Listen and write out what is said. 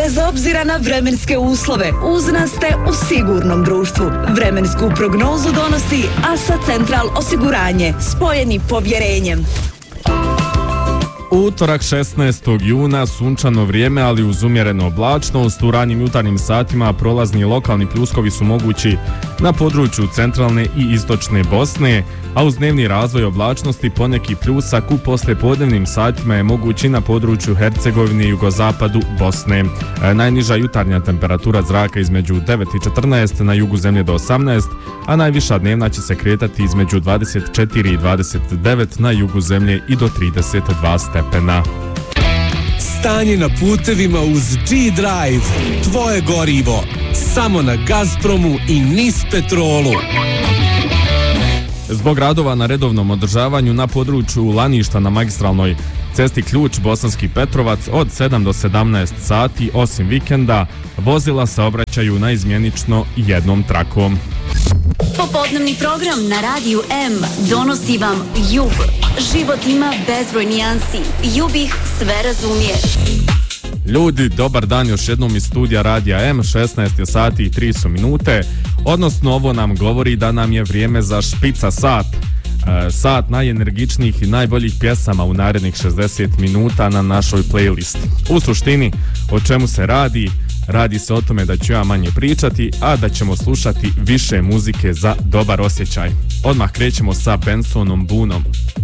Bez obzira na vremenske uslove, uz nas ste u sigurnom društvu. Vremensku prognozu donosi ASA Central osiguranje, spojeni povjerenjem. Utorak 16. juna, sunčano vrijeme, ali uz umjerenu oblačnost. U ranijim jutarnjim satima prolazni lokalni pljuskovi su mogući na području centralne i istočne Bosne, a uz dnevni razvoj oblačnosti poneki pljusak u poslijepodnevnim satima je mogući na području Hercegovine i jugozapadu Bosne. Najniža jutarnja temperatura zraka između 9 i 14, na jugu zemlje do 18, a najviša dnevna će se kretati između 24 i 29, na jugu zemlje i do 32 stepena. Stanje na putevima uz G-Drive. Tvoje gorivo. Samo na Gazpromu i NIS Petrolu. Zbog radova na redovnom održavanju na području Laništa na magistralnoj cesti Ključ Bosanski Petrovac od 7 do 17 sati, osim vikenda, vozila se obraćaju naizmjenično jednom trakom. Popodnevni program na Radiju M donosi vam Jug. Život ima bezbroj nijansi. Jug ih sve razumije. Ljudi, dobar dan još jednom iz studija Radija M, 16 je sati i 3 su minute, odnosno ovo nam govori da nam je vrijeme za špica sat. Sat najenergičnijih i najboljih pjesama u narednih 60 minuta na našoj playlisti. U suštini, o čemu se radi? Radi se o tome da ću ja manje pričati, a da ćemo slušati više muzike za dobar osjećaj. Odmah krećemo sa Bensonom Boonom.